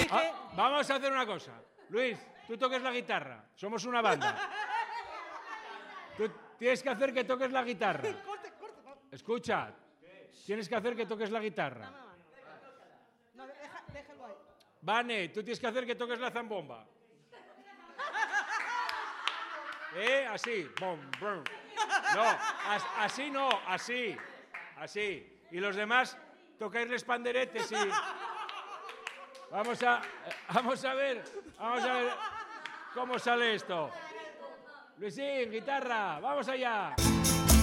Vamos a hacer una cosa. Luis, tú toques la guitarra. Somos una banda. Tú tienes que hacer que toques la guitarra. Escucha. Tienes que hacer que toques la guitarra. No, déjalo ahí. Vane, tú tienes que hacer que toques la zambomba. Así. Bom, bom. No, así no, así. Así. Y los demás tocáis los panderetes y... Vamos a ver cómo sale esto. Luisín, guitarra, vamos allá.